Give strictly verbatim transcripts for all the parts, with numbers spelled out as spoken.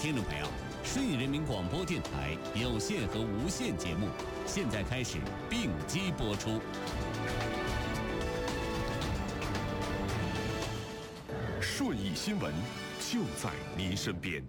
听众朋友，顺义人民广播电台有线和无线节目现在开始并机播出。 顺义新闻就在您身边。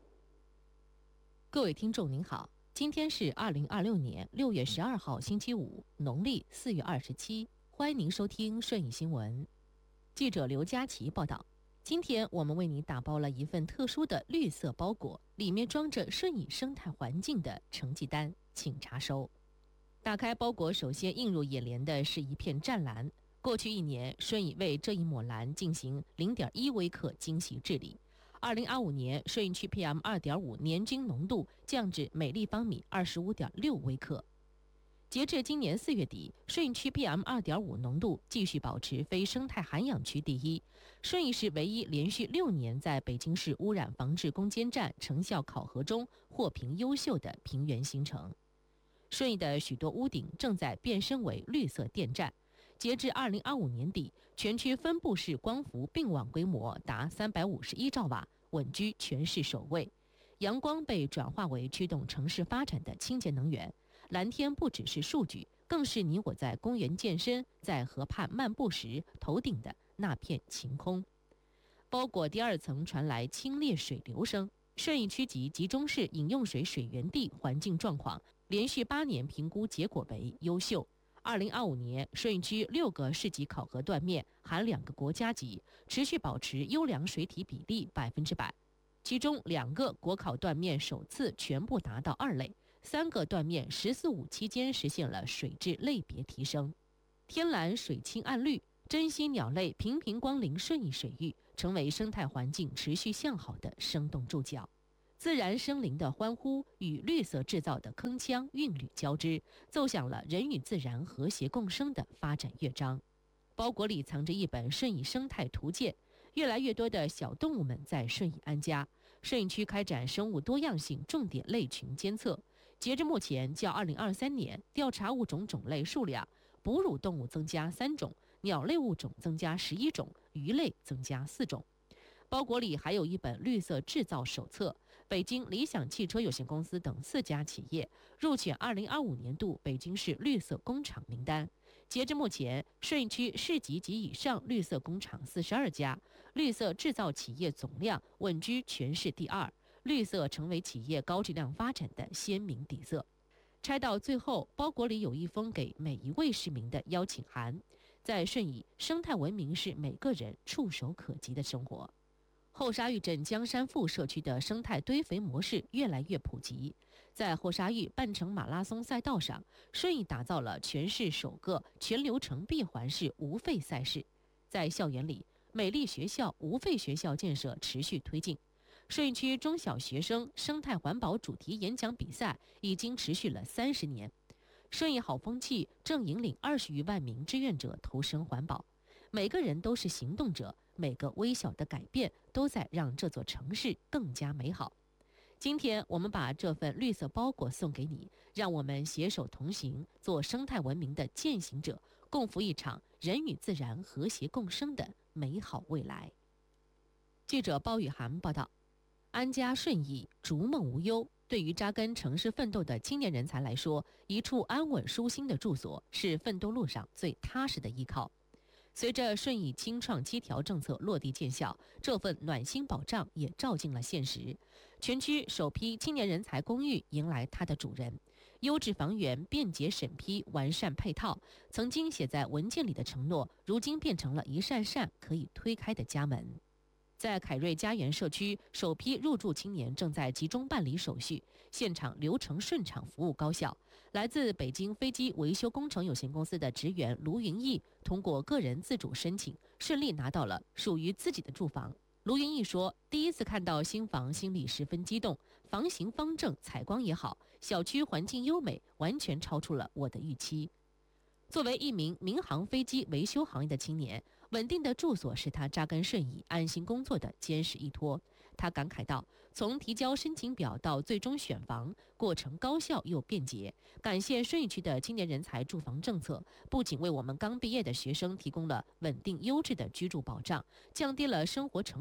各位听众您好，今天是二零二六年六月十二号星期五，农历四月二十七，欢迎您收听顺义新闻。记者刘佳琪报道，今天我们为您打包了一份特殊的绿色包裹，里面装着顺义生态环境的成绩单，请查收。打开包裹，首先映入眼帘的是一片湛蓝。过去一年，顺义为这一抹蓝进行 零点一 微克精细治理。二零二五年，顺义区 P M 二点五 年均浓度降至每立方米 二十五点六 微克。截至今年四月底，顺义区 P M 二点五 浓度继续保持非生态涵养区第一。顺义是唯一连续六年在北京市污染防治攻坚战成效考核中获评优秀的平原新城。顺义的许多屋顶正在变身为绿色电站。截至二零二五年底，全区分布式光伏并网规模达三百五十一兆瓦，稳居全市首位。阳光被转化为驱动城市发展的清洁能源，蓝天不只是数据，更是你我在公园健身、在河畔漫步时头顶的那片晴空。包裹第二层传来清冽水流声。顺义区级集中式饮用水水源地环境状况连续八年评估结果为优秀。二零二五年，顺义区六个市级考核断面含两个国家级，持续保持优良水体比例百分之百。其中两个国考断面首次全部达到二类，三个断面“十四五”期间实现了水质类别提升。天蓝水清岸绿，珍稀鸟类频频光临顺义水域，成为生态环境持续向好的生动注脚。自然生灵的欢呼与绿色制造的铿锵韵律交织，奏响了人与自然和谐共生的发展乐章。包裹里藏着一本顺义生态图鉴，越来越多的小动物们在顺义安家。顺义区开展生物多样性重点类群监测，截至目前，较二零二三年调查物种种类数量，哺乳动物增加三种，鸟类物种增加十一种，鱼类增加四种。包裹里还有一本绿色制造手册，北京理想汽车有限公司等四家企业入选二零二五年度北京市绿色工厂名单。截至目前，顺义区市级及以上绿色工厂四十二家，绿色制造企业总量稳居全市第二，绿色成为企业高质量发展的鲜明底色。拆到最后，包裹里有一封给每一位市民的邀请函。在顺义，生态文明是每个人触手可及的生活。后沙峪镇江山富社区的生态堆肥模式越来越普及，在后沙峪半程马拉松赛道上，顺义打造了全市首个全流程闭环式无废赛事。在校园里，美丽学校无废学校建设持续推进。顺义区中小学生生态环保主题演讲比赛已经持续了三十年。顺义好风气正引领二十余万名志愿者投身环保。每个人都是行动者，每个微小的改变都在让这座城市更加美好。今天我们把这份绿色包裹送给你，让我们携手同行，做生态文明的践行者，共赴一场人与自然和谐共生的美好未来。记者包雨涵报道，安家顺义，逐梦无忧。对于扎根城市奋斗的青年人才来说，一处安稳舒心的住所是奋斗路上最踏实的依靠。随着顺义青创七条政策落地见效，这份暖心保障也照进了现实。全区首批青年人才公寓迎来它的主人，优质房源、便捷审批、完善配套，曾经写在文件里的承诺，如今变成了一扇扇可以推开的家门。在凯瑞家园社区，首批入住青年正在集中办理手续，现场流程顺畅，服务高效。来自北京飞机维修工程有限公司的职员卢云义，通过个人自主申请，顺利拿到了属于自己的住房。卢云义说，第一次看到新房，心里十分激动，房型方正，采光也好，小区环境优美，完全超出了我的预期。作为一名民航飞机维修行业的青年，稳定的住所是他扎根顺义、安心工作的坚实依托。他感慨道，从提交申请表到最终选房，过程高效又便捷。感谢顺义区的青年人才住房政策，不仅为我们刚毕业的学生提供了稳定优质的居住保障，降低了生活成本，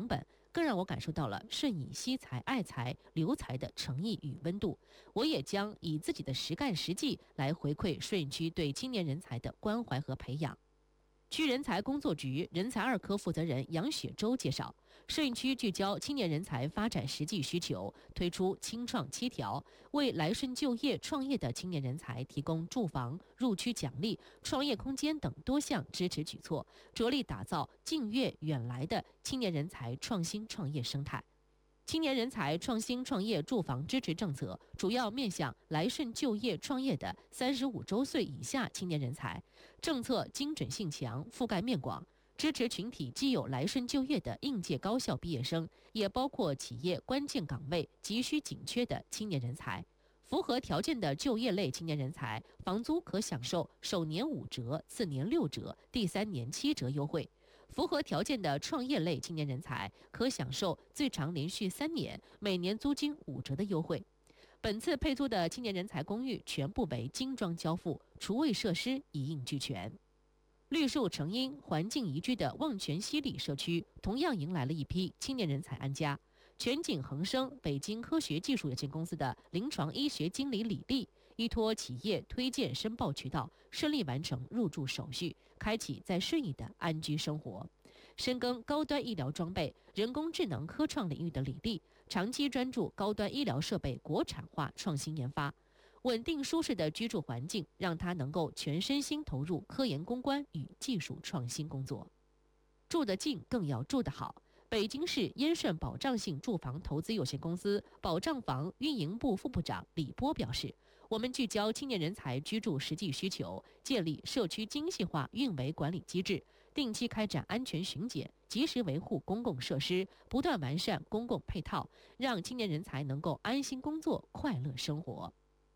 更让我感受到了顺以惜才、爱才、留才的诚意与温度。我也将以自己的实干实际来回馈顺义区对青年人才的关怀和培养。区人才工作局人才二科负责人杨雪洲介绍，顺义区聚焦青年人才发展实际需求，推出青创七条，为来顺就业创业的青年人才提供住房、入区奖励、创业空间等多项支持举措，着力打造近悦远来的青年人才创新创业生态。青年人才创新创业住房支持政策主要面向来顺就业创业的三十五周岁以下青年人才，政策精准性强，覆盖面广，支持群体既有来顺就业的应届高校毕业生，也包括企业关键岗位急需紧缺的青年人才。符合条件的就业类青年人才，房租可享受首年五折、次年六折、第三年七折优惠。符合条件的创业类青年人才可享受最长连续三年每年租金五折的优惠。本次配租的青年人才公寓全部为精装交付，厨卫设施一应俱全。绿树成荫、环境宜居的望泉西里社区同样迎来了一批青年人才安家。全景恒生北京科学技术有限公司的临床医学经理李丽，依托企业推荐申报渠道，顺利完成入住手续，开启在顺义的安居生活。深耕高端医疗装备、人工智能科创领域的李丽，长期专注高端医疗设备国产化创新研发。稳定舒适的居住环境，让他能够全身心投入科研攻关与技术创新工作。住得近，更要住得好。北京市燕顺保障性住房投资有限公司保障房运营部副部长李波表示，我们聚焦青年人才居住实际需求，建立社区精细化运维管理机制，定期开展安全巡检，及时维护公共设施，不断完善公共配套，让青年人才能够安心工作、快乐生活。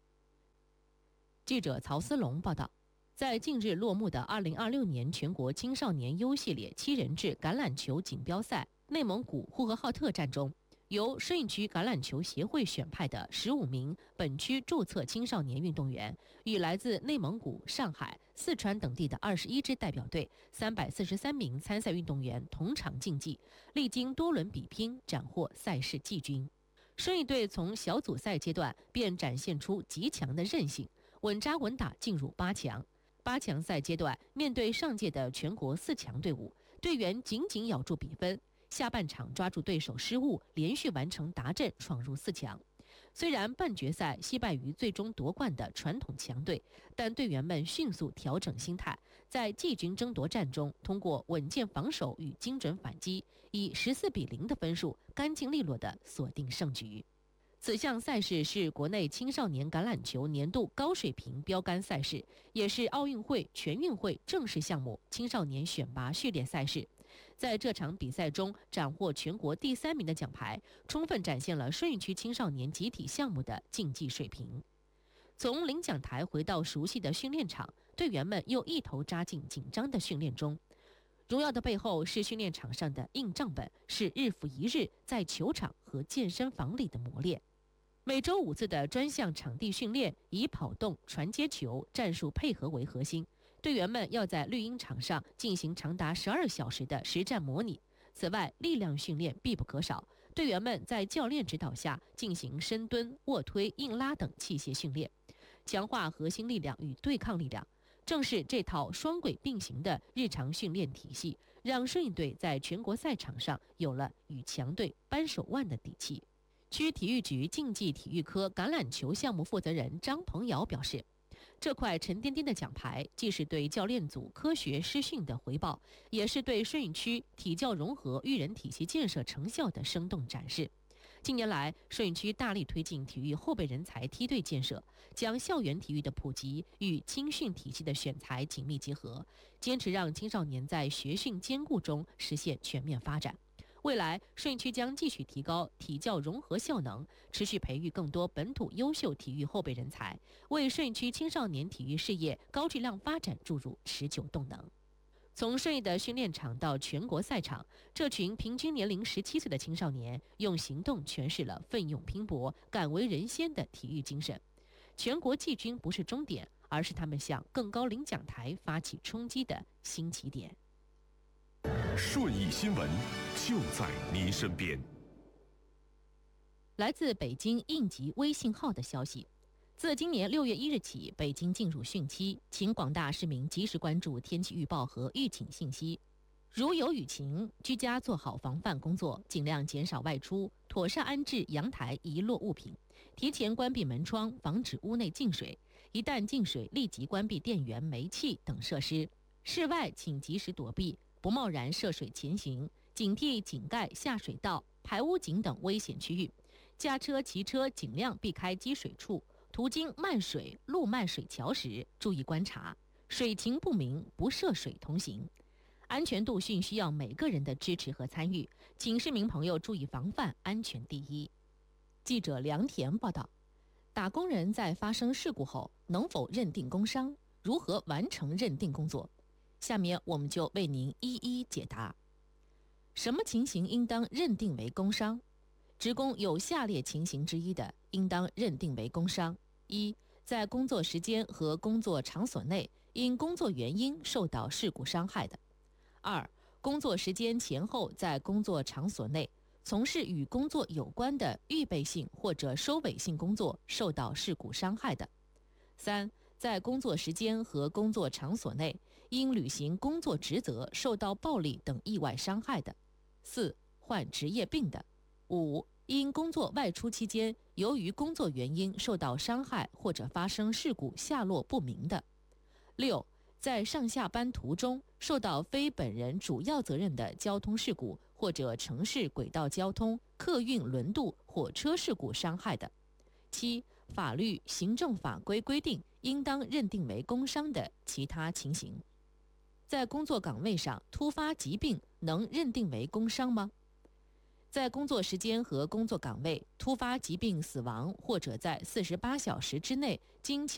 记者曹思龙报道。在近日落幕的二零二六年全国青少年优系列七人制橄榄球锦标赛内蒙古呼和浩特站中，由顺义区橄榄球协会选派的十五名本区注册青少年运动员，与来自内蒙古、上海、四川等地的二十一支代表队、三百四十三名参赛运动员同场竞技，历经多轮比拼，斩获赛事季军。顺义队从小组赛阶段便展现出极强的韧性，稳扎稳打进入八强。八强赛阶段，面对上届的全国四强队伍，队员紧紧咬住比分，下半场抓住对手失误，连续完成达阵，闯入四强。虽然半决赛惜败于最终夺冠的传统强队，但队员们迅速调整心态，在季军争夺战中，通过稳健防守与精准反击，以十四比零的分数，干净利落地锁定胜局。此项赛事是国内青少年橄榄球年度高水平标杆赛事，也是奥运会、全运会正式项目青少年选拔序列赛事。在这场比赛中斩获全国第三名的奖牌，充分展现了顺义区青少年集体项目的竞技水平。从领奖台回到熟悉的训练场，队员们又一头扎进紧张的训练中。荣耀的背后是训练场上的硬账本，是日复一日在球场和健身房里的磨练。每周五次的专项场地训练，以跑动、传接球、战术配合为核心。队员们要在绿茵场上进行长达十二小时的实战模拟。此外，力量训练必不可少。队员们在教练指导下进行深蹲、卧推、硬拉等器械训练，强化核心力量与对抗力量。正是这套双轨并行的日常训练体系，让顺义队在全国赛场上有了与强队扳手腕的底气。区体育局竞技体育科橄榄球项目负责人张鹏尧表示，这块沉甸甸的奖牌既是对教练组科学师训的回报，也是对顺义区体教融合育人体系建设成效的生动展示。近年来，顺义区大力推进体育后备人才梯队建设，将校园体育的普及与青训体系的选材紧密结合，坚持让青少年在学训兼顾中实现全面发展。未来，顺义区将继续提高体教融合效能，持续培育更多本土优秀体育后备人才，为顺义区青少年体育事业高质量发展注入持久动能。从顺义的训练场到全国赛场，这群平均年龄十七岁的青少年，用行动诠释了奋勇拼搏、敢为人先的体育精神。全国季军不是终点，而是他们向更高领奖台发起冲击的新起点。 顺义新闻就在您身边。 来自北京应急微信号的消息，自今年六月一日起，北京进入汛期，请广大市民及时关注天气预报和预警信息。如有雨情，居家做好防范工作，尽量减少外出，妥善安置阳台遗落物品，提前关闭门窗，防止屋内进水。一旦进水，立即关闭电源、煤气等设施。室外请及时躲避，不贸然涉水前行，警惕井盖、下水道、排污井等危险区域。驾车、骑车尽量避开积水处，途经漫水、路漫水桥时，注意观察，水情不明，不涉水同行。安全度训需要每个人的支持和参与，请市民朋友注意防范，安全第一。记者梁田报道，打工人在发生事故后能否认定工伤？如何完成认定工作？下面我们就为您一一解答。什么情形应当认定为工伤？职工有下列情形之一的，应当认定为工伤：一、在工作时间和工作场所内因工作原因受到事故伤害的；二、工作时间前后在工作场所内从事与工作有关的预备性或者收尾性工作受到事故伤害的；三、在工作时间和工作场所内因履行工作职责受到暴力等意外伤害的；四、患职业病的；五、因工作外出期间由于工作原因受到伤害或者发生事故下落不明的；六、在上下班途中受到非本人主要责任的交通事故或者城市轨道交通、客运轮渡、火车事故伤害的；七、法律、行政法规规定应当认定为工伤的其他情形。在工作岗位上突发疾病能认定为工伤吗？在工作时间和工作岗位突发疾病死亡，或者在四十八小时之内经